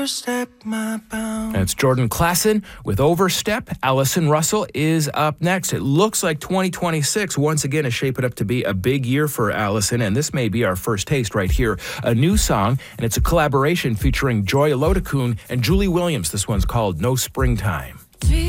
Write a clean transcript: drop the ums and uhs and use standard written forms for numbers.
That's Jordan Klassen with Overstep. Allison Russell is up next. It looks like 2026 once again is shaping up to be a big year for Allison, and this may be our first taste right here. A new song, and it's a collaboration featuring Joy Elodokun and Julie Williams. This one's called No Springtime.